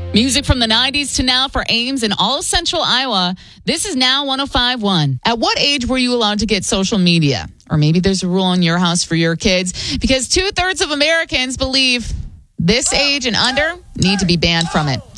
Music from the 90s to now for Ames in all central Iowa. This is Now 105.1. At what age were you allowed to get social media? Or maybe there's a rule in your house for your kids, because 2/3 of Americans believe this age and under need to be banned from it.